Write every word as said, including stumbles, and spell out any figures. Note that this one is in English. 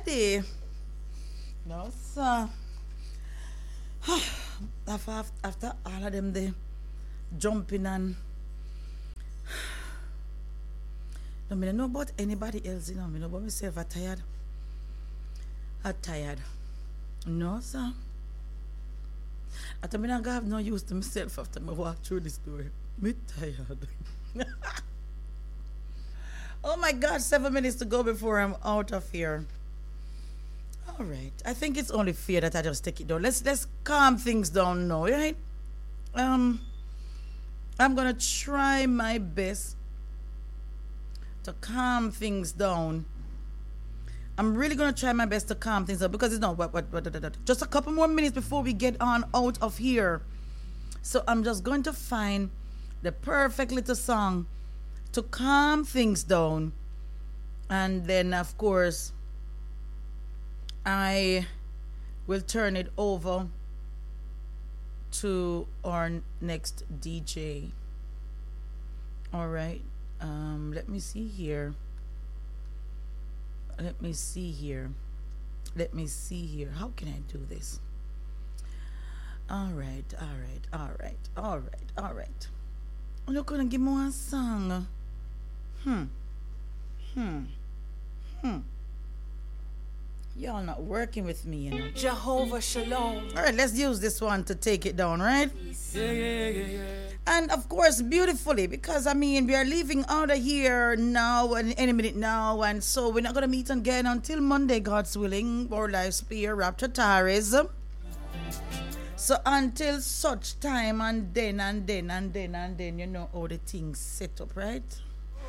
ready. No, sir. after, after all of them, they jumping and. No, I don't know about anybody else, you know. I know about myself. I'm tired. I'm tired. No, sir. I tell me I'm gonna have no use to myself after I walk through this door. Me tired. Oh my God, seven minutes to go before I'm out of here. All right. I think it's only fair that I just take it down. Let's let's calm things down now, right? Um I'm gonna try my best to calm things down. I'm really gonna try my best to calm things down because it's not what, what, what, what, what, just a couple more minutes before we get on out of here. So I'm just going to find the perfect little song to calm things down, and then of course I will turn it over to our next D J. All right. Um, let me see here. Let me see here. Let me see here. How can I do this? All right, all right, all right, all right, all right. You're gonna give me one song. Hmm. Hmm. Hmm. Y'all not working with me, you know. Jehovah Shalom. All right, let's use this one to take it down, right? Yeah, yeah, yeah, yeah, yeah. And of course, beautifully, because I mean, we are leaving out of here now and any minute now, and so we're not gonna meet again until Monday, God's willing, or life spear, rapture taris. So until such time, and then and then and then and then, you know how the things set up, right?